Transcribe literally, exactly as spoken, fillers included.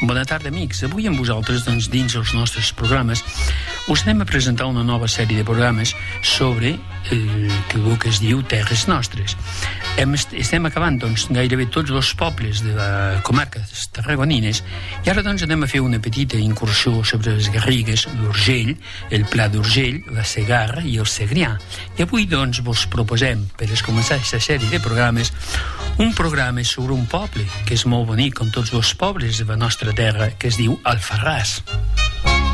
Bona tarda, amics. Avui amb vosaltres, doncs, dins els nostres programes, us anem a presentar una nova sèrie de programes sobre el que, el que es diu Terres Nostres. Hem, estem acabant, doncs, gairebé tots els pobles de la comarca tarragonines i ara, doncs, anem a fer una petita incursió sobre les Garrigues, l'Urgell, el Pla d'Urgell, la Segarra i el Segrià. I avui, doncs, vos proposem, per començar aquesta sèrie de programes, un programa sobre un poble que és molt bonic, com tots els pobles de la nostra terra, que es diu Alfarràs.